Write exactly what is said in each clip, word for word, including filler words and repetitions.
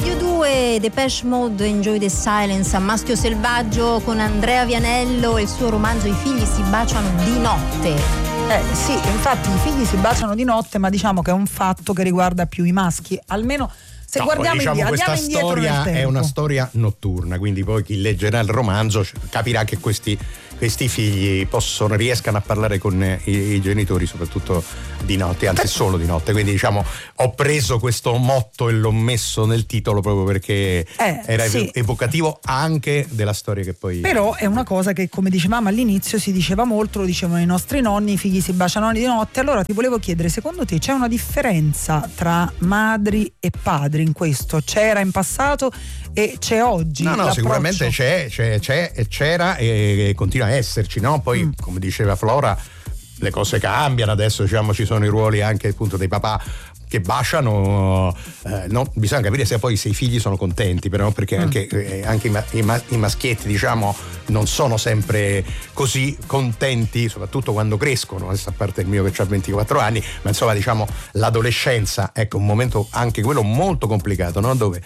Radio due, Depeche Mode, Enjoy the Silence, a Maschio Selvaggio con Andrea Vianello e il suo romanzo I figli si baciano di notte. Eh sì, infatti i figli si baciano di notte, ma diciamo che è un fatto che riguarda più i maschi, almeno se no, guardiamo poi, diciamo, indietro, questa andiamo indietro nel storia tempo. è una storia notturna, quindi poi chi leggerà il romanzo capirà che questi questi figli possono riescano a parlare con i, i genitori soprattutto di notte, anzi solo di notte, quindi diciamo ho preso questo motto e l'ho messo nel titolo proprio perché eh, era sì. evocativo anche della storia che poi però è una cosa che, come dicevamo all'inizio, si diceva molto, lo dicevano i nostri nonni, i figli si baciano di notte. Allora ti volevo chiedere, secondo te c'è una differenza tra madri e padri in questo? C'era in passato e c'è oggi? No, no, l'approccio? sicuramente c'è, c'è, c'è e c'era e continua a esserci, no? Poi, mm. come diceva Flora, le cose cambiano, adesso diciamo ci sono i ruoli anche appunto dei papà che baciano, eh, no, bisogna capire se poi se i figli sono contenti, però perché mm. anche, eh, anche i, ma, i, ma, i maschietti diciamo non sono sempre così contenti, soprattutto quando crescono, a parte il mio che ha ventiquattro anni, ma insomma diciamo l'adolescenza ecco un momento anche quello molto complicato, no? Dove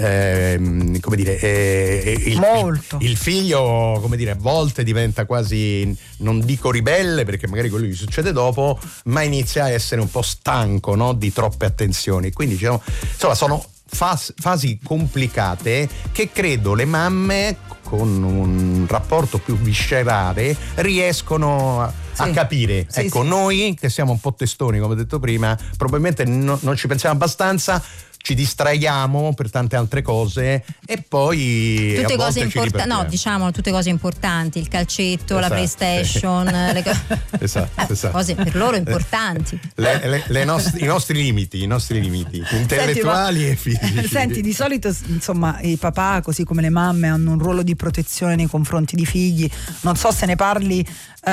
ehm, come dire eh, il, molto. il figlio come dire a volte diventa quasi, non dico ribelle perché magari quello gli succede dopo, ma inizia a essere un po' stanco, no? Di troppe attenzioni, quindi diciamo, insomma sono fas- fasi complicate che credo le mamme con un rapporto più viscerale riescono a, sì. a capire. Sì, ecco, sì. Noi che siamo un po' testoni, come ho detto prima, probabilmente no, non ci pensiamo abbastanza, ci distraiamo per tante altre cose e poi tutte cose importanti, no, diciamo tutte cose importanti, il calcetto, esatto, la PlayStation, sì. le co- esatto, eh, esatto. cose per loro importanti. Le, le, le nostri, i nostri limiti, i nostri limiti intellettuali Senti, e fisici. Senti, di solito insomma i papà, così come le mamme, hanno un ruolo di protezione nei confronti di figli. Non so se ne parli eh,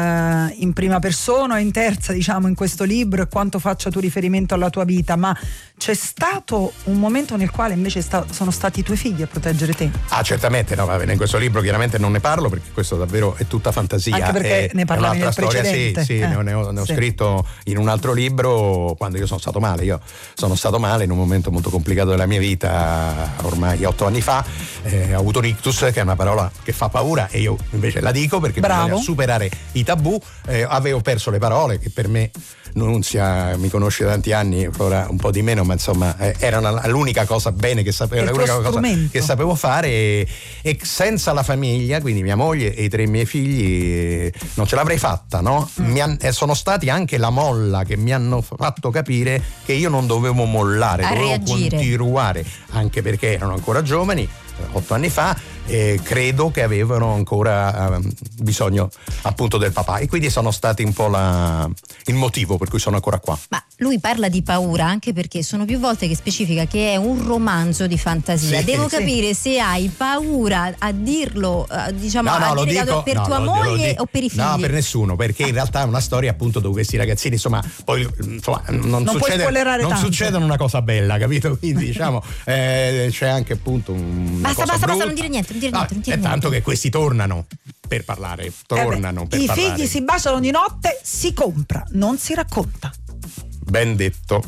in prima persona o in terza, diciamo, in questo libro e quanto faccia tu riferimento alla tua vita, ma c'è stato un momento nel quale invece sta, sono stati i tuoi figli a proteggere te? Ah, certamente, no, va bene, in questo libro chiaramente non ne parlo perché questo davvero è tutta fantasia. Anche perché è, ne parlavi nel storia, precedente. Sì, sì, eh. ne ho, ne ho, ne ho sì. scritto in un altro libro quando io sono stato male. Io sono stato male in un momento molto complicato della mia vita, ormai otto anni fa, eh, ho avuto un ictus, che è una parola che fa paura e io invece la dico perché Bravo. bisogna superare i tabù. Eh, avevo perso le parole che per me, Nunzia mi conosce da tanti anni, Flora un po' di meno, ma insomma eh, era una, l'unica cosa bene che sapevo, l'unica cosa che sapevo fare e, e senza la famiglia, quindi mia moglie e i tre miei figli, non ce l'avrei fatta, no? Mm. Mi han, eh, sono stati anche la molla che mi hanno fatto capire che io non dovevo mollare, a dovevo reagire. continuare, anche perché erano ancora giovani, otto anni fa, e credo che avevano ancora uh, bisogno appunto del papà e quindi sono stati un po' la, il motivo per cui sono ancora qua. Ma lui parla di paura anche perché sono più volte che specifica che è un romanzo di fantasia. Sì, Devo sì. capire se hai paura a dirlo, uh, diciamo, no, no, a lo dire dico, per no, tua lo, moglie lo o per i figli? No, per nessuno, perché in realtà è una storia appunto dove questi ragazzini, insomma, poi insomma, non, non succede, non tanto. succedono una cosa bella, capito? Quindi diciamo eh, c'è anche appunto un basta, basta, brutta. basta, non dire niente, non dire no, niente, non dire è niente. tanto che questi tornano per parlare, tornano eh beh, per i parlare. figli si baciano di notte, si compra, non si racconta. Ben detto.